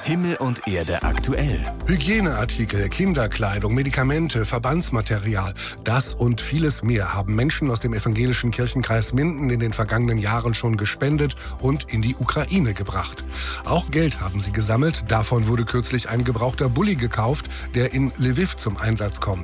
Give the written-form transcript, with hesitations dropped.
Himmel und Erde aktuell. Hygieneartikel, Kinderkleidung, Medikamente, Verbandsmaterial, das und vieles mehr haben Menschen aus dem evangelischen Kirchenkreis Minden in den vergangenen Jahren schon gespendet und in die Ukraine gebracht. Auch Geld haben sie gesammelt. Davon wurde kürzlich ein gebrauchter Bulli gekauft, der in Lwiw zum Einsatz kommt.